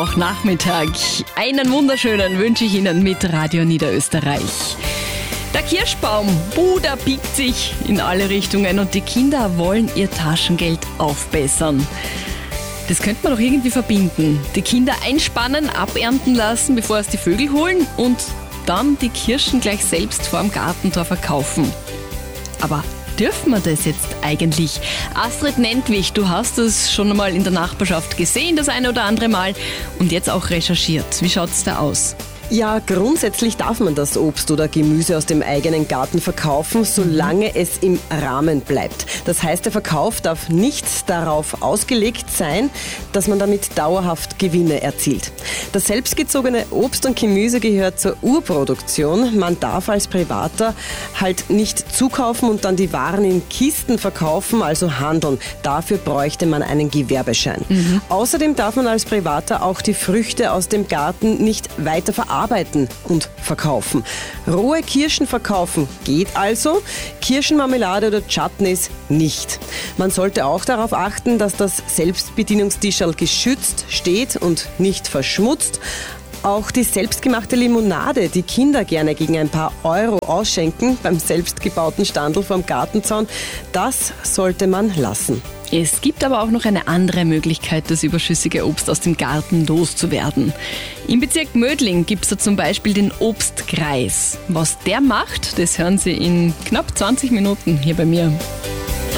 Mittwochnachmittag. Einen wunderschönen wünsche ich Ihnen mit Radio Niederösterreich. Der Kirschbaum, der biegt sich in alle Richtungen und die Kinder wollen ihr Taschengeld aufbessern. Das könnte man doch irgendwie verbinden. Die Kinder einspannen, abernten lassen, bevor es die Vögel holen und dann die Kirschen gleich selbst vor dem Gartentor verkaufen. Aber dürfen wir das jetzt eigentlich? Astrid Nentwich, du hast es schon einmal in der Nachbarschaft gesehen, das eine oder andere Mal, und jetzt auch recherchiert. Wie schaut es da aus? Ja, grundsätzlich darf man das Obst oder Gemüse aus dem eigenen Garten verkaufen, solange es im Rahmen bleibt. Das heißt, der Verkauf darf nicht darauf ausgelegt sein, dass man damit dauerhaft Gewinne erzielt. Das selbstgezogene Obst und Gemüse gehört zur Urproduktion. Man darf als Privater halt nicht zukaufen und dann die Waren in Kisten verkaufen, also handeln. Dafür bräuchte man einen Gewerbeschein. Außerdem darf man als Privater auch die Früchte aus dem Garten nicht weiter verarbeiten und verkaufen. Rohe Kirschen verkaufen geht also, Kirschenmarmelade oder Chutneys nicht. Man sollte auch darauf achten, dass das Selbstbedienungstischl geschützt steht und nicht verschmutzt. Auch die selbstgemachte Limonade, die Kinder gerne gegen ein paar Euro ausschenken beim selbstgebauten Standl vom Gartenzaun, das sollte man lassen. Es gibt aber auch noch eine andere Möglichkeit, das überschüssige Obst aus dem Garten loszuwerden. Im Bezirk Mödling gibt es da zum Beispiel den Obstkreis. Was der macht, das hören Sie in knapp 20 Minuten hier bei mir.